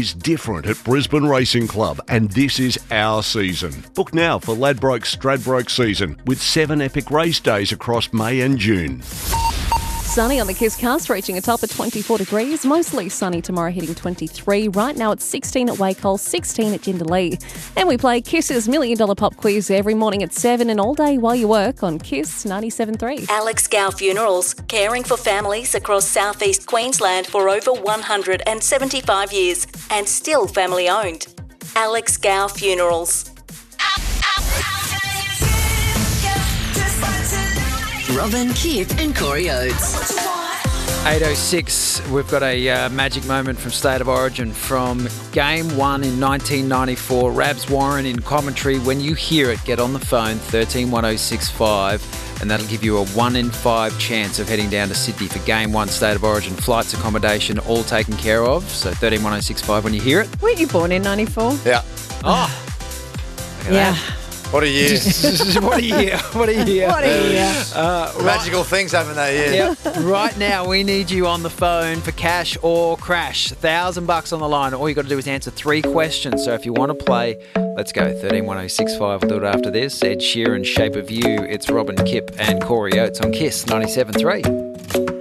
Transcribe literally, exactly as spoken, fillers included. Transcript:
is different at Brisbane Racing Club, and this is our season. Book now for Ladbroke Stradbroke season with seven epic race days across May and June. Sunny on the Kiss Cast, reaching a top of twenty-four degrees. Mostly sunny tomorrow, hitting twenty-three. Right now it's sixteen at Wacol, sixteen at Jindalee. And we play Kiss's Million Dollar Pop Quiz every morning at seven and all day while you work on Kiss ninety-seven point three. Alex Gow Funerals, caring for families across southeast Queensland for over one hundred seventy-five years and still family owned. Alex Gow Funerals. Robin, Kip and Corey Oates. eight oh six, we've got a uh, magic moment from State of Origin from Game one in nineteen ninety-four. Rabs Warren in commentary. When you hear it, get on the phone, thirteen one oh six five, and that'll give you a one in five chance of heading down to Sydney for Game one State of Origin. Flights, accommodation, all taken care of. So thirteen one oh six five when you hear it. Weren't you born in ninety-four? Yeah. Oh, look at Yeah. that. What a year. What a year. What a year. What a year. Uh, right, Magical things happen that year. yep. Right now, we need you on the phone for cash or crash. A thousand bucks on the line. All you got to do is answer three questions. So if you want to play, let's go. thirteen one oh six five. We'll do it after this. Ed Sheeran, Shape of You. It's Robin, Kip and Corey Oates on Kiss ninety-seven point three.